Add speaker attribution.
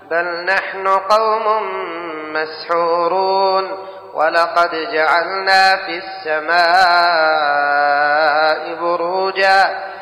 Speaker 1: بل نحن قوم مسحورون ولقد جعلنا في السماء بروجا